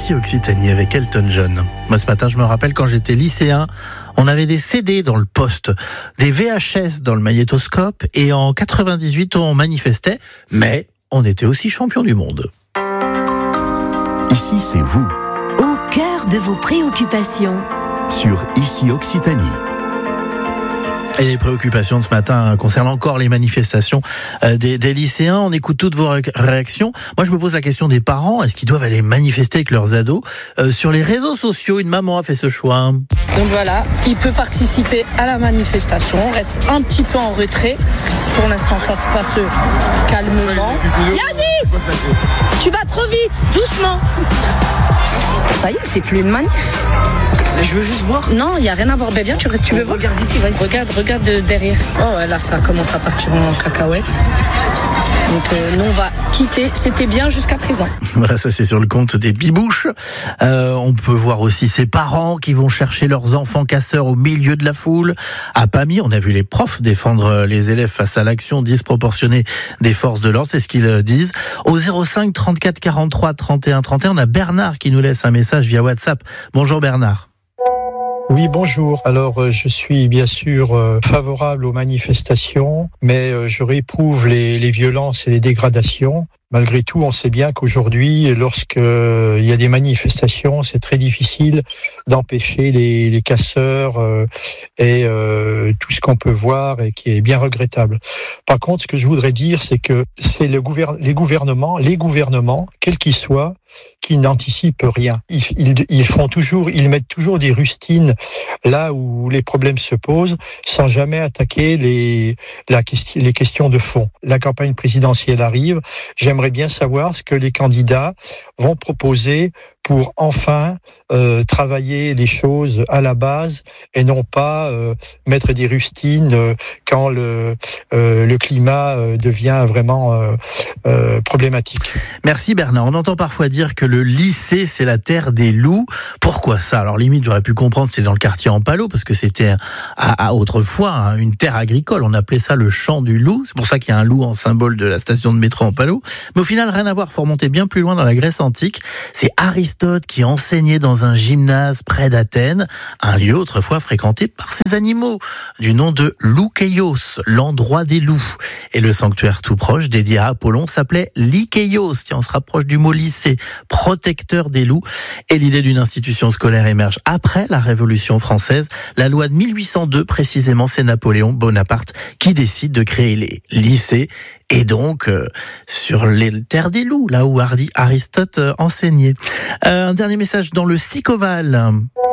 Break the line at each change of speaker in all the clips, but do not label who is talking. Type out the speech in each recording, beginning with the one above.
Ici Occitanie avec Elton John. Moi ce matin je me rappelle quand j'étais lycéen, on avait des CD dans le poste, des VHS dans le magnétoscope et en 98 on manifestait, mais on était aussi champion du monde.
Ici c'est vous,
au cœur de vos préoccupations.
Sur Ici Occitanie.
Et les préoccupations de ce matin concernent encore les manifestations des lycéens. On écoute toutes vos réactions. Moi, je me pose la question des parents. Est-ce qu'ils doivent aller manifester avec leurs ados ? Sur les réseaux sociaux, une maman a fait ce choix.
Donc voilà, il peut participer à la manifestation. On reste un petit peu en retrait. Pour l'instant, ça se passe calmement. Yanis, tu vas trop vite, doucement. Ça y est, c'est plus une manif.
Je veux juste voir.
Non, il n'y a rien à voir. Ben viens, tu veux voir.
Regarde ici, vas-y.
Regarde derrière. Oh, là, ça commence à partir en cacahuète. Donc, nous, on va quitter. C'était bien jusqu'à présent.
Voilà, ça, c'est sur le compte des bibouches. On peut voir aussi ces parents qui vont chercher leurs enfants casseurs au milieu de la foule. À Pamiers, on a vu les profs défendre les élèves face à l'action disproportionnée des forces de l'ordre. C'est ce qu'ils disent. Au 05 34 43 31 31, on a Bernard qui nous laisse un message via WhatsApp. Bonjour Bernard.
Oui, bonjour. Alors, je suis bien sûr favorable aux manifestations, mais je réprouve les violences et les dégradations. Malgré tout, on sait bien qu'aujourd'hui, lorsqu'il y a des manifestations, c'est très difficile d'empêcher les casseurs et tout ce qu'on peut voir et qui est bien regrettable. Par contre, ce que je voudrais dire, c'est que c'est les gouvernements, quels qu'ils soient, qui n'anticipent rien. Ils mettent toujours des rustines là où les problèmes se posent, sans jamais attaquer les questions de fond. La campagne présidentielle arrive. J'aimerais bien savoir ce que les candidats vont proposer pour enfin travailler les choses à la base et non pas mettre des rustines quand le climat devient vraiment problématique.
Merci Bernard. On entend parfois dire que le lycée, c'est la terre des loups. Pourquoi ça ? Alors limite, j'aurais pu comprendre, c'est dans le quartier Ampalo, parce que c'était autrefois une terre agricole. On appelait ça le champ du loup. C'est pour ça qu'il y a un loup en symbole de la station de métro Ampalo. Mais au final, rien à voir. Faut remonter bien plus loin dans la Grèce antique. C'est Aristote qui enseignait dans un gymnase près d'Athènes, un lieu autrefois fréquenté par ces animaux, du nom de Loukeios, l'endroit des loups. Et le sanctuaire tout proche, dédié à Apollon, s'appelait Lykeios. Tiens, on se rapproche du mot lycée, protecteur des loups. Et l'idée d'une institution scolaire émerge après la Révolution française. La loi de 1802, précisément, c'est Napoléon Bonaparte qui décide de créer les lycées. Et donc, sur les terres des loups, là où Aristote enseignait. Un dernier message dans le Sicoval.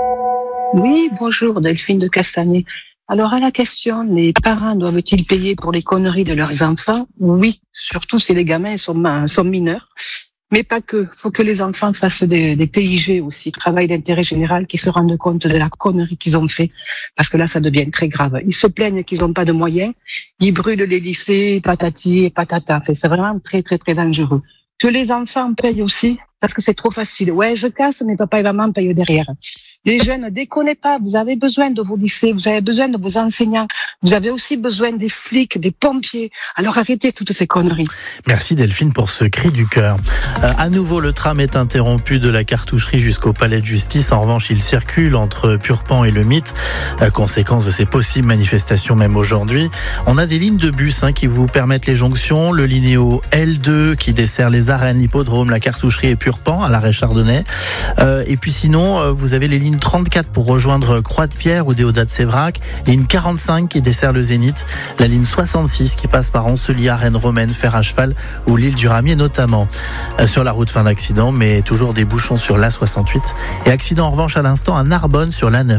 Oui, bonjour, Delphine de Castanet. Alors, à la question, les parents doivent-ils payer pour les conneries de leurs enfants ? Oui, surtout si les gamins sont mineurs. Mais pas que. Faut que les enfants fassent des TIG aussi, travail d'intérêt général, qui se rendent compte de la connerie qu'ils ont fait. Parce que là, ça devient très grave. Ils se plaignent qu'ils n'ont pas de moyens. Ils brûlent les lycées, patati et patata. C'est vraiment très, très, très dangereux. Que les enfants payent aussi, parce que c'est trop facile. Ouais, je casse, mais papa et maman payent derrière. Les jeunes, ne déconnez pas, vous avez besoin de vos lycées, vous avez besoin de vos enseignants, vous avez aussi besoin des flics, des pompiers. Alors arrêtez toutes ces conneries.
Merci Delphine pour ce cri du cœur. À nouveau, le tram est interrompu de la cartoucherie jusqu'au palais de justice. En revanche, il circule entre Purpan et le Mythe. Conséquence de ces possibles manifestations même aujourd'hui. On a des lignes de bus qui vous permettent les jonctions. Le Linéo L2 qui dessert les arènes, l'hippodrome, la cartoucherie et Purpan à l'arrêt Chardonnay. Et puis sinon, vous avez les lignes 34 pour rejoindre Croix-de-Pierre ou Déodat-Sévrac, ligne 45 qui dessert le Zénith, la ligne 66 qui passe par Ancely, Rennes, Romaine, Fer à cheval ou l'île du Ramier notamment. Sur la route, fin d'accident, mais toujours des bouchons sur l'A68 et accident en revanche à l'instant à Narbonne sur l'A9.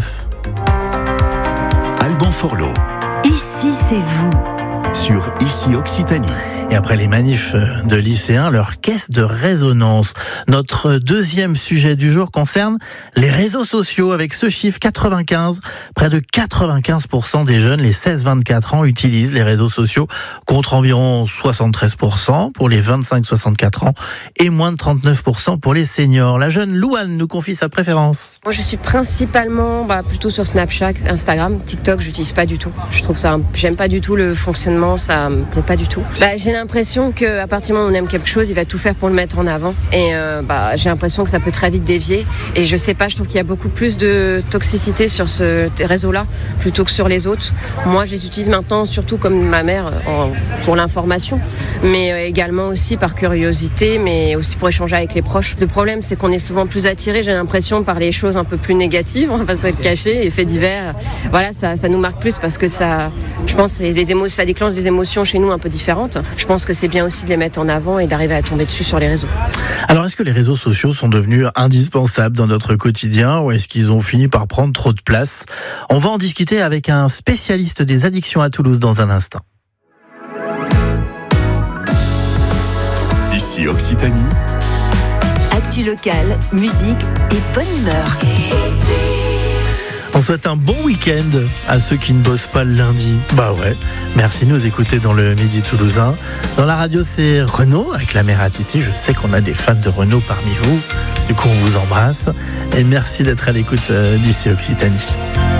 Alban Forlot.
Ici, c'est vous.
Sur Ici Occitanie.
Et après les manifs de lycéens, leur caisse de résonance. Notre deuxième sujet du jour concerne les réseaux sociaux avec ce chiffre 95. Près de 95% des jeunes, les 16-24 ans, utilisent les réseaux sociaux contre environ 73% pour les 25-64 ans et moins de 39% pour les seniors. La jeune Louane nous confie sa préférence.
Moi, je suis principalement plutôt sur Snapchat, Instagram, TikTok, j'utilise pas du tout. J'aime pas du tout le fonctionnement, ça me plaît pas du tout. J'ai l'impression qu'à partir du moment où on aime quelque chose, il va tout faire pour le mettre en avant. Et j'ai l'impression que ça peut très vite dévier. Et je sais pas, je trouve qu'il y a beaucoup plus de toxicité sur ce réseau-là plutôt que sur les autres. Moi, je les utilise maintenant surtout comme ma mère pour l'information, mais également aussi par curiosité, mais aussi pour échanger avec les proches. Le problème, c'est qu'on est souvent plus attiré, j'ai l'impression, par les choses un peu plus négatives. On va pas se le cacher, effets divers. Voilà, ça nous marque plus parce que ça, je pense, ça déclenche des émotions chez nous un peu différentes. Je pense que c'est bien aussi de les mettre en avant et d'arriver à tomber dessus sur les réseaux.
Alors, est-ce que les réseaux sociaux sont devenus indispensables dans notre quotidien ou est-ce qu'ils ont fini par prendre trop de place ? On va en discuter avec un spécialiste des addictions à Toulouse dans un instant.
Ici Occitanie.
Actu locale, musique et bonne humeur.
On souhaite un bon week-end à ceux qui ne bossent pas le lundi. Bah ouais, merci de nous écouter dans le Midi Toulousain. Dans la radio, c'est Renaud avec la mère à Titi. Je sais qu'on a des fans de Renaud parmi vous. Du coup, on vous embrasse. Et merci d'être à l'écoute d'ici Occitanie.